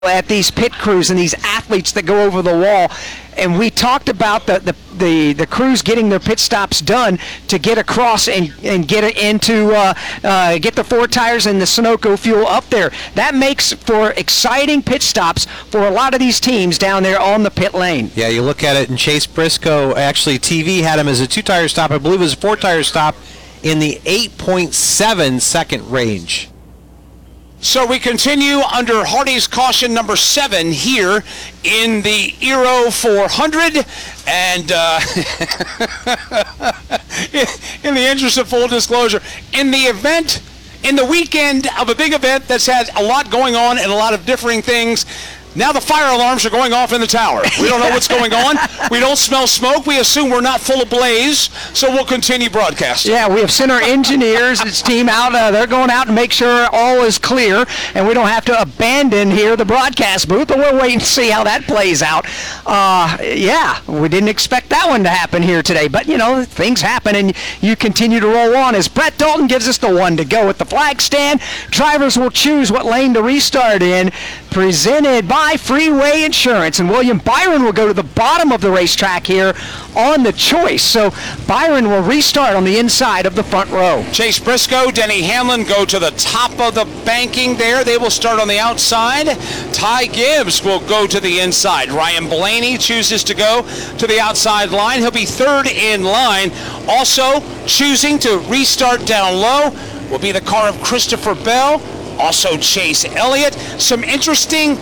at these pit crews and these athletes that go over the wall. And we talked about the crews getting their pit stops done to get across and get it into get the 4 tires and the Sunoco fuel up there. That makes for exciting pit stops for a lot of these teams down there on the pit lane. Yeah, you look at it, and Chase Briscoe, actually TV had him as a 2-tire stop. I believe it was a 4-tire stop in the 8.7 second range. So we continue under Hardy's caution number 7 here in the Aero 400. And in the interest of full disclosure, in the weekend of a big event that's had a lot going on and a lot of differing things, now the fire alarms are going off in the tower. We don't know what's going on. We don't smell smoke. We assume we're not full of blaze, so we'll continue broadcasting. Yeah, we have sent our engineers and his team out. They're going out to make sure all is clear, and we don't have to abandon here the broadcast booth, but we'll wait and see how that plays out. Yeah, we didn't expect that one to happen here today, but, you know, things happen, and you continue to roll on as Brett Dalton gives us the 1 to go at the flag stand. Drivers will choose what lane to restart in, presented by Freeway Insurance, and William Byron will go to the bottom of the racetrack here on the choice. So Byron will restart on the inside of the front row. Chase Briscoe, Denny Hamlin go to the top of the banking there. They will start on the outside. Ty Gibbs will go to the inside. Ryan Blaney chooses to go to the outside line. He'll be 3rd in line. Also choosing to restart down low will be the car of Christopher Bell. Also Chase Elliott. Some interesting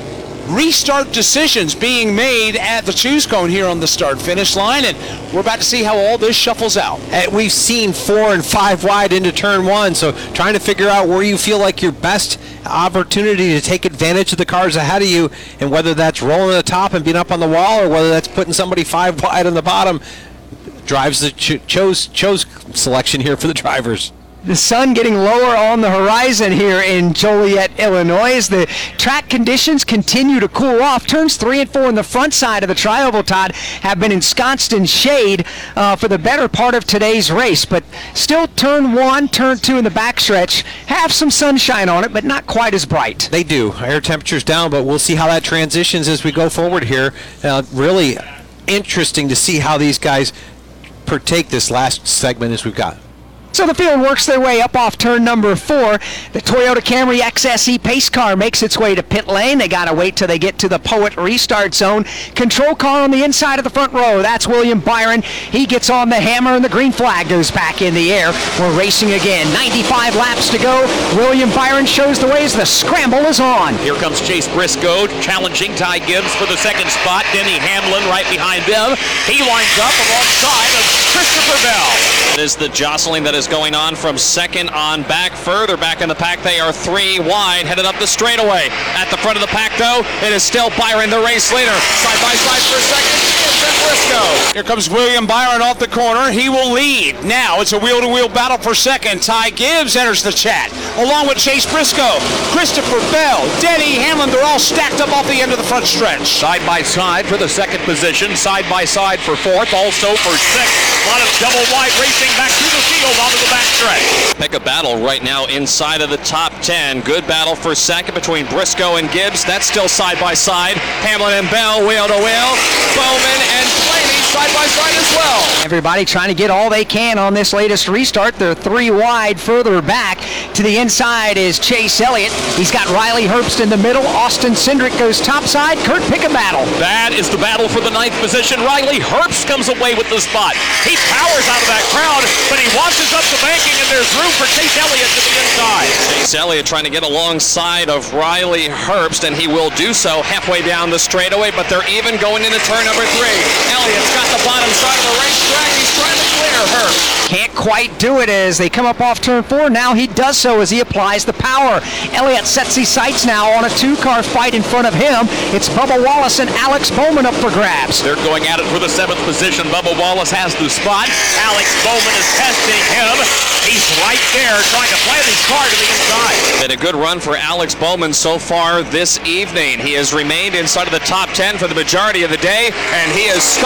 restart decisions being made at the choose cone here on the start-finish line, and we're about to see how all this shuffles out. We've seen 4 and 5 wide into turn 1, so trying to figure out where you feel like your best opportunity to take advantage of the cars ahead of you, and whether that's rolling the top and being up on the wall, or whether that's putting somebody 5 wide on the bottom, drives the chose selection here for the drivers. The sun getting lower on the horizon here in Joliet, Illinois, as the track conditions continue to cool off. Turns 3 and 4 on the front side of the Tri-Oval, Todd, have been ensconced in shade for the better part of today's race, but still turn 1, turn 2 in the backstretch have some sunshine on it, but not quite as bright. They do. Air temperature's down, but we'll see how that transitions as we go forward here. Really interesting to see how these guys partake this last segment as we've got. So the field works their way up off turn number 4. The Toyota Camry XSE pace car makes its way to pit lane. They got to wait till they get to the Poet restart zone. Control car on the inside of the front row. That's William Byron. He gets on the hammer and the green flag goes back in the air. We're racing again. 95 laps to go. William Byron shows the way as the scramble is on. Here comes Chase Briscoe challenging Ty Gibbs for the 2nd spot. Denny Hamlin right behind him. He winds up alongside of Christopher Bell. It is the jostling that is going on from 2nd on back. Further back in the pack, they are 3 wide, headed up the straightaway. At the front of the pack, though, it is still Byron, the race leader. Side by side for 2nd, Gibbs and Briscoe. Here comes William Byron off the corner. He will lead. Now it's a wheel-to-wheel battle for 2nd. Ty Gibbs enters the chat, along with Chase Briscoe, Christopher Bell, Denny Hamlin. They're all stacked up off the end of the front stretch. Side by side for the 2nd position. Side by side for 4th, also for 6th. A lot of double wide racing back through the field onto the backstretch. Pick a battle right now inside of the top 10. Good battle for 2nd between Briscoe and Gibbs. That's still side by side. Hamlin and Bell wheel to wheel. Bowman and Blaney side by side as well. Everybody trying to get all they can on this latest restart. They're 3 wide. Further back to the inside is Chase Elliott. He's got Riley Herbst in the middle. Austin Cindric goes topside. Kurt pick a battle. That is the battle for the 9th position. Riley Herbst comes away with the spot. He powers out of that crowd, but he washes up the banking, and there's room for Chase Elliott to the inside. Chase Elliott trying to get alongside of Riley Herbst, and he will do so halfway down the straightaway, but they're even going into turn number 3. Elliott's got the bottom side of the racetrack. He's trying to clear Herbst. Can't quite do it as they come up off turn 4. Now he does so as he applies the power. Elliott sets his sights now on a 2-car fight in front of him. It's Bubba Wallace and Alex Bowman up for grabs. They're going at it for the 7th position. Bubba Wallace has the spot. Alex Bowman is testing him. He's right there trying to play his car to the inside. Been a good run for Alex Bowman so far this evening. He has remained inside of the top 10 for the majority of the day, and he is stalking the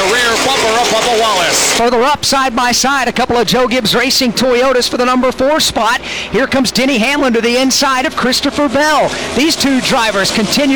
rear bumper of Bubba Wallace. Further up, side by side, a couple of Joe Gibbs Racing Toyotas for the number 4 spot. Here comes Denny Hamlin to the inside of Christopher Bell. These two drivers continue